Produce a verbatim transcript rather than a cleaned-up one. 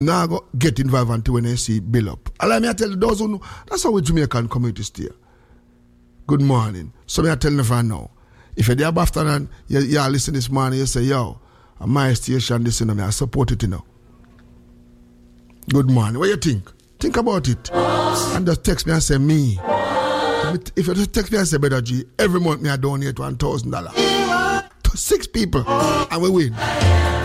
now go get involved until when they see bill up. Allow me I tell you, those who know, that's how we Jamaican community stay. Good morning. So me I tell you for now. If you're there after and you, you listen this morning, you say, yo, my station, listen to me, I support it, you know. Good morning. What you think? Think about it. And just text me and say, me. If you just text me and say, Brother G, every month me I donate one thousand dollars to six people and we win.